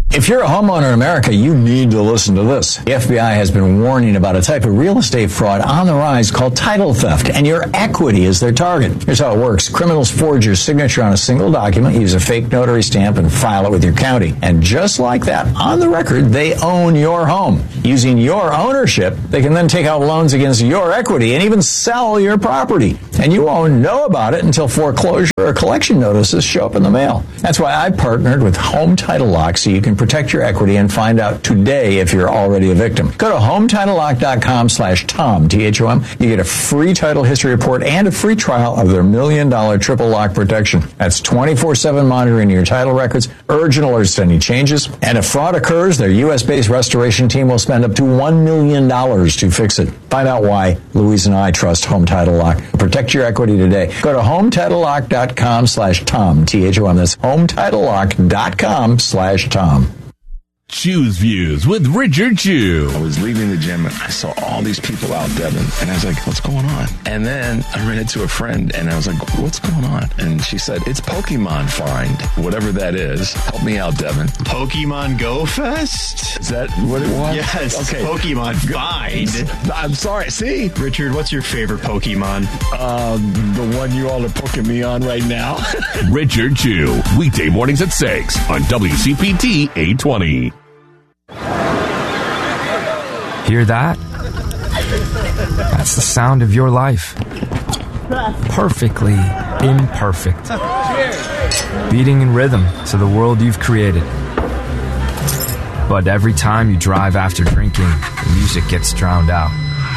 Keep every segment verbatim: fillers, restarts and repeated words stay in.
If you're a homeowner in America, you need to listen to this. The F B I has been warning about a type of real estate fraud on the rise called title theft, and your equity is their target. Here's how it works. Criminals forge your signature on a single document, use a fake notary stamp, and file it with your county. And just like that, on the record, they own your home. Using your ownership, they can then take out loans against your equity and even sell your property. And you won't know about it until foreclosure or collection notices show up in the mail. That's why I partnered with Home Title Lock, so you can protect your equity and find out today if you're already a victim. Go to home title lock dot com slash Tom, T H O M. You get a free title history report and a free trial of their million dollar triple lock protection. That's twenty-four seven monitoring your title records, urgent alerts to any changes. And if fraud occurs, their U S based restoration team will spend up to one million dollars to fix it. Find out why Louise and I trust Home Title Lock. Protect your equity today. Go to home title lock dot com slash Tom, T H O M. That's home title lock dot com slash Tom. Choose Views with Richard Chew. I was leaving the gym and I saw all these people out, Devin, and I was like, what's going on? And then I ran into a friend and I was like, what's going on? And she said, it's Pokemon Find, whatever that is. Help me out, Devin. Pokemon Go Fest? Is that what it was? Yes, okay. Pokemon Find. I'm sorry, see? Richard, what's your favorite Pokemon? Uh, the one you all are poking me on right now. Richard Chew, weekday mornings at six on W C P T eight twenty. Hear that? That's the sound of your life. Perfectly imperfect. Beating in rhythm to the world you've created. But every time you drive after drinking, the music gets drowned out.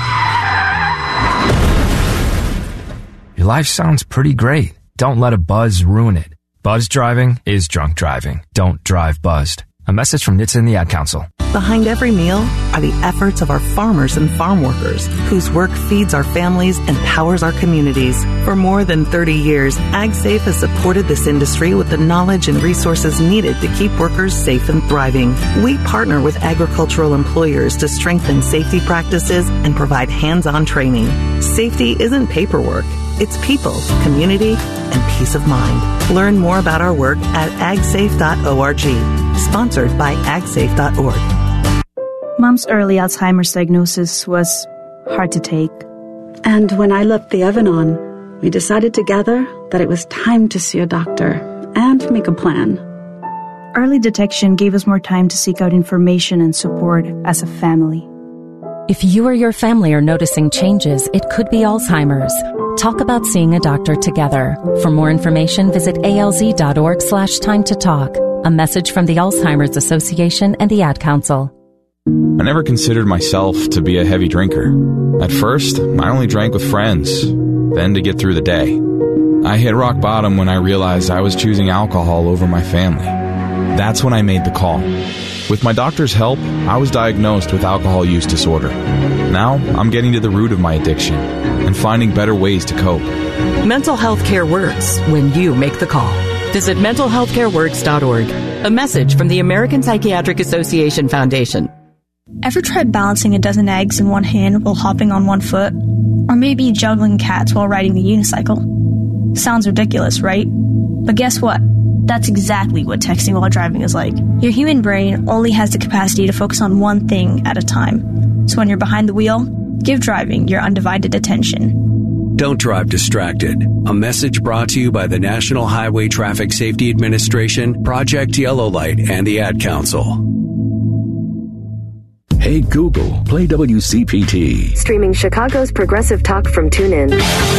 Your life sounds pretty great. Don't let a buzz ruin it. Buzz driving is drunk driving. Don't drive buzzed. A message from N H T S A and the Ad Council. Behind every meal are the efforts of our farmers and farm workers, whose work feeds our families and powers our communities. For more than thirty years, AgSafe has supported this industry with the knowledge and resources needed to keep workers safe and thriving. We partner with agricultural employers to strengthen safety practices and provide hands-on training. Safety isn't paperwork. It's people, community, and peace of mind. Learn more about our work at ag safe dot org. Sponsored by ag safe dot org. Mom's early Alzheimer's diagnosis was hard to take. And when I left the oven on, we decided together that it was time to see a doctor and make a plan. Early detection gave us more time to seek out information and support as a family. If you or your family are noticing changes, it could be Alzheimer's. Talk about seeing a doctor together. For more information, visit A L Z dot org slash time to talk. A message from the Alzheimer's Association and the Ad Council. I never considered myself to be a heavy drinker. At first, I only drank with friends, then to get through the day. I hit rock bottom when I realized I was choosing alcohol over my family. That's when I made the call. With my doctor's help, I was diagnosed with alcohol use disorder. Now, I'm getting to the root of my addiction and finding better ways to cope. Mental health care works when you make the call. Visit mental health care works dot org. A message from the American Psychiatric Association Foundation. Ever tried balancing a dozen eggs in one hand while hopping on one foot? Or maybe juggling cats while riding the unicycle? Sounds ridiculous, right? But guess what? That's exactly what texting while driving is like. Your human brain only has the capacity to focus on one thing at a time. So when you're behind the wheel, give driving your undivided attention. Don't drive distracted. A message brought to you by the National Highway Traffic Safety Administration, Project Yellow Light, and the Ad Council. Hey Google, play W C P T. Streaming Chicago's progressive talk from TuneIn.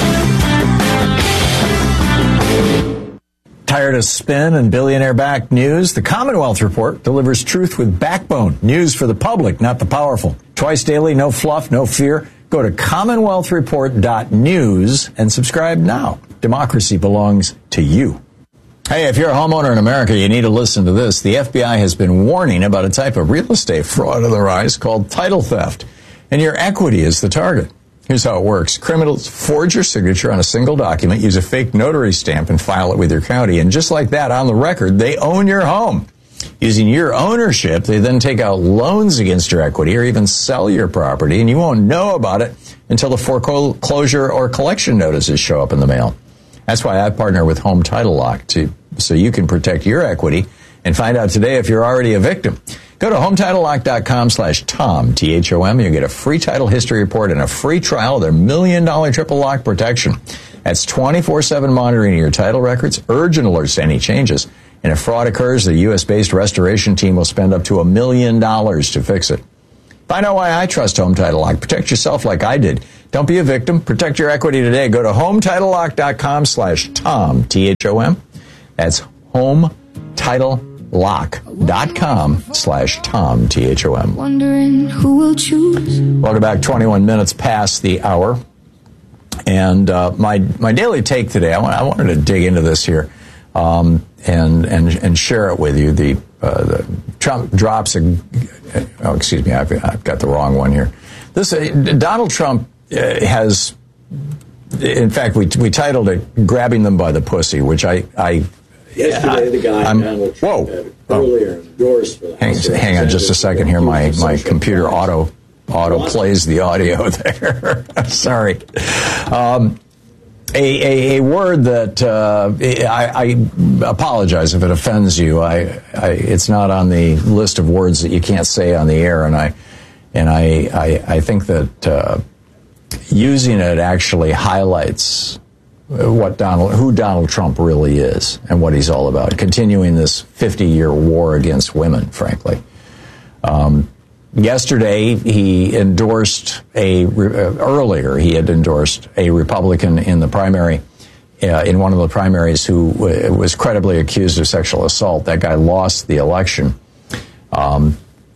Tired of spin and billionaire-backed news? The Commonwealth Report delivers truth with backbone. News for the public, not the powerful. Twice daily, no fluff, no fear. Go to commonwealth report dot news and subscribe now. Democracy belongs to you. Hey, if you're a homeowner in America, you need to listen to this. The F B I has been warning about a type of real estate fraud on the rise called title theft. And your equity is the target. Here's how it works. Criminals forge your signature on a single document, use a fake notary stamp, and file it with your county. And just like that, on the record, they own your home. Using your ownership, they then take out loans against your equity or even sell your property, and you won't know about it until the foreclosure or collection notices show up in the mail. That's why I partner with Home Title Lock, to, so you can protect your equity and find out today if you're already a victim. Go to home title lock dot com slash Tom, T H O M. You'll get a free title history report and a free trial of their million dollar triple lock protection. That's twenty-four seven monitoring your title records, urgent alerts to any changes. And if fraud occurs, the U S-based restoration team will spend up to a million dollars to fix it. Find out why I trust Home Title Lock. Protect yourself like I did. Don't be a victim. Protect your equity today. Go to home title lock dot com slash Tom, T H O M. That's home title lock dot com slash Tom, T H O M. Wondering who will choose. Welcome back. twenty-one minutes past the hour. And uh, my my daily take today, I, want, I wanted to dig into this here um, and, and and share it with you. The, uh, the Trump drops a... Oh, excuse me, I've, I've got the wrong one here. This uh, Donald Trump uh, has... In fact, we we titled it "Grabbing Them by the Pussy," which I... I Yesterday, the guy, I'm, Donald Trump, whoa, had earlier endorsed for the hang, House of hang on just a second here. My, my computer auto auto plays the audio there. Sorry. Um, a, a, a word that uh, I, I apologize if it offends you. I, I it's not on the list of words that you can't say on the air, and I and I I, I think that uh, using it actually highlights what Donald, who Donald Trump really is and what he's all about, continuing this fifty-year war against women, frankly. Um, yesterday, he endorsed a, uh, earlier, he had endorsed a Republican in the primary, uh, in one of the primaries who w- was credibly accused of sexual assault. That guy lost the election. Um,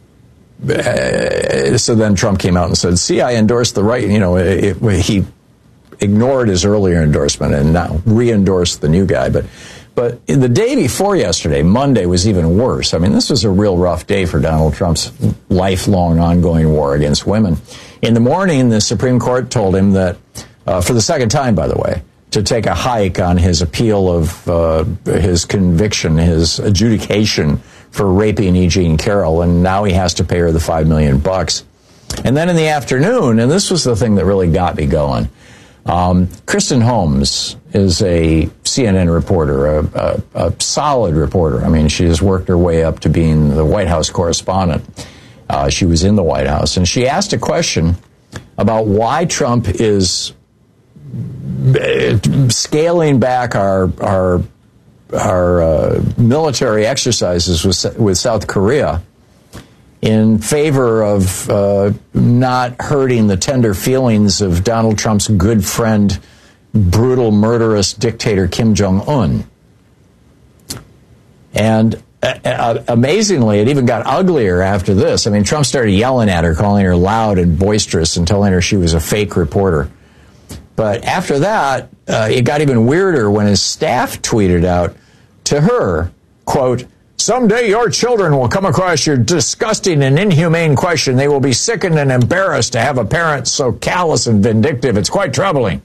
uh, so then Trump came out and said, see, I endorsed the right, you know, it, it, he ignored his earlier endorsement and now re-endorsed the new guy. But but the day before yesterday, Monday, was even worse. I mean, this was a real rough day for Donald Trump's lifelong ongoing war against women. In the morning, the Supreme Court told him that, uh, for the second time, by the way, to take a hike on his appeal of uh, his conviction, his adjudication for raping E. Jean Carroll, and now he has to pay her the five million bucks. And then in the afternoon, and this was the thing that really got me going, Um, Kristen Holmes is a C N N reporter, a, a, a solid reporter. I mean, she has worked her way up to being the White House correspondent. Uh, she was in the White House, and she asked a question about why Trump is scaling back our our our uh, military exercises with with South Korea in favor of uh, not hurting the tender feelings of Donald Trump's good friend, brutal, murderous dictator Kim Jong-un. And uh, amazingly, it even got uglier after this. I mean, Trump started yelling at her, calling her loud and boisterous and telling her she was a fake reporter. But after that, uh, it got even weirder when his staff tweeted out to her, quote, someday your children will come across your disgusting and inhumane question. They will be sickened and embarrassed to have a parent so callous and vindictive. It's quite troubling.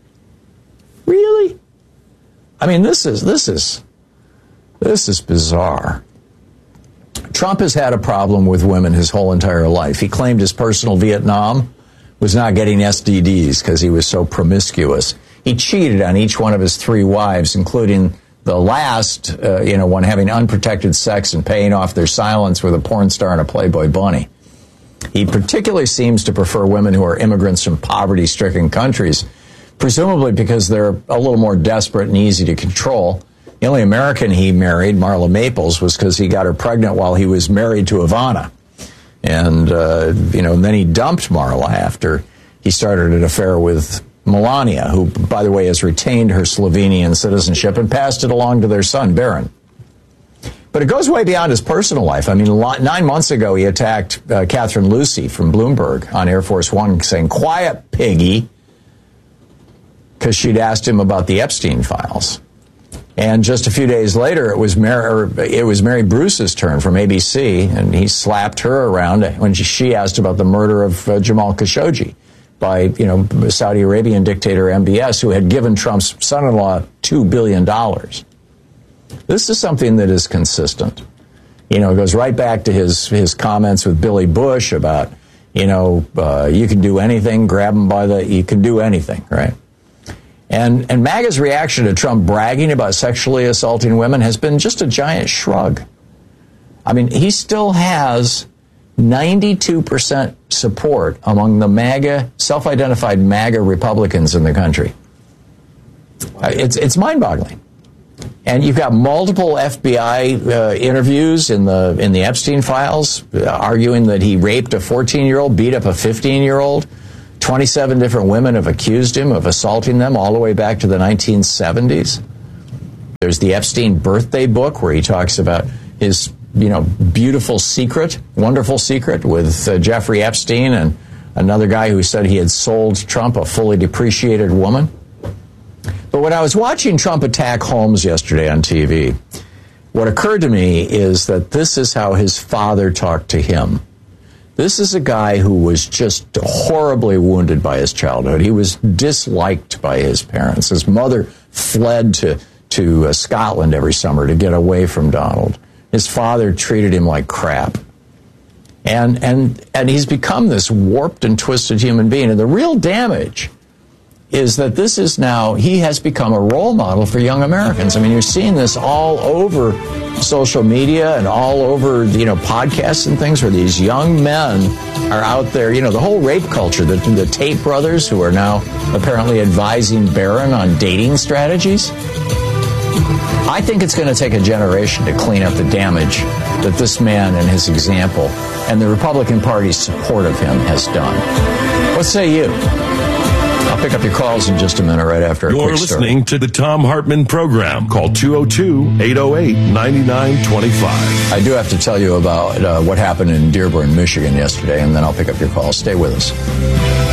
Really? I mean, this is this is this is bizarre. Trump has had a problem with women his whole entire life. He claimed his personal Vietnam was not getting S T Ds because he was so promiscuous. He cheated on each one of his three wives, including the last, uh, you know, one having unprotected sex and paying off their silence with a porn star and a Playboy bunny. He particularly seems to prefer women who are immigrants from poverty-stricken countries, presumably because they're a little more desperate and easy to control. The only American he married, Marla Maples, was because he got her pregnant while he was married to Ivana. And, uh, you know, and then he dumped Marla after he started an affair with Melania, who, by the way, has retained her Slovenian citizenship and passed it along to their son, Barron. But it goes way beyond his personal life. I mean, nine months ago, he attacked uh, Catherine Lucy from Bloomberg on Air Force One, saying, quiet, piggy, because she'd asked him about the Epstein files. And just a few days later, it was Mary, it was Mary Bruce's turn from A B C, and he slapped her around when she, she asked about the murder of uh, Jamal Khashoggi by, you know, Saudi Arabian dictator M B S, who had given Trump's son-in-law two billion dollars. This is something that is consistent. You know, it goes right back to his, his comments with Billy Bush about, you know, uh, you can do anything, grab him by the, you can do anything, right? And, and MAGA's reaction to Trump bragging about sexually assaulting women has been just a giant shrug. I mean, he still has ninety-two percent support among the MAGA, self-identified MAGA Republicans in the country. Uh, it's it's mind-boggling. And you've got multiple F B I uh, interviews in the in the Epstein files uh, arguing that he raped a fourteen-year-old, beat up a fifteen-year-old. twenty-seven different women have accused him of assaulting them all the way back to the nineteen seventies. There's the Epstein birthday book where he talks about his, you know, beautiful secret, wonderful secret with uh, Jeffrey Epstein and another guy who said he had sold Trump a fully depreciated woman. But when I was watching Trump attack Holmes yesterday on T V, what occurred to me is that this is how his father talked to him. This is a guy who was just horribly wounded by his childhood. He was disliked by his parents. His mother fled to, to uh, Scotland every summer to get away from Donald. His father treated him like crap. And, and, and he's become this warped and twisted human being. And the real damage is that this is now, he has become a role model for young Americans. I mean, you're seeing this all over social media and all over, you know, podcasts and things where these young men are out there, you know, the whole rape culture, the, the Tate brothers who are now apparently advising Barron on dating strategies. I think it's going to take a generation to clean up the damage that this man and his example and the Republican Party's support of him has done. What say you? I'll pick up your calls in just a minute right after a You're quick story. listening to the Tom Hartman program. Call two oh two, eight oh eight, nine nine two five. I do have to tell you about uh, what happened in Dearborn, Michigan yesterday, and then I'll pick up your calls. Stay with us.